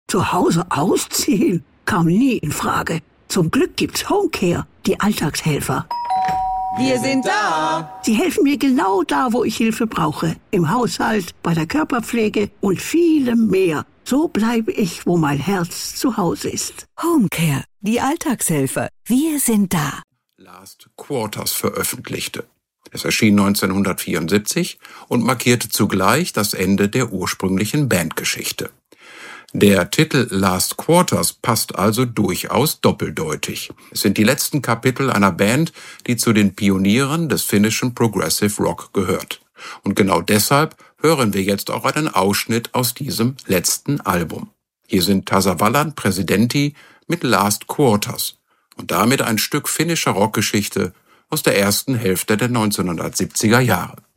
Zu Hause ausziehen kam nie in Frage. Zum Glück gibt's Homecare, die Alltagshelfer. Wir sind da! Sie helfen mir genau da, wo ich Hilfe brauche. Im Haushalt, bei der Körperpflege und vielem mehr. So bleibe ich, wo mein Herz zu Hause ist. Homecare, die Alltagshelfer. Wir sind da. Last Quarters veröffentlichte. Es erschien 1974 und markierte zugleich das Ende der ursprünglichen Bandgeschichte. Der Titel Last Quarters passt also durchaus doppeldeutig. Es sind die letzten Kapitel einer Band, die zu den Pionieren des finnischen Progressive Rock gehört. Und genau deshalb hören wir jetzt auch einen Ausschnitt aus diesem letzten Album. Hier sind Tasavallan Presidentti mit Last Quarters und damit ein Stück finnischer Rockgeschichte aus der ersten Hälfte der 1970er Jahre.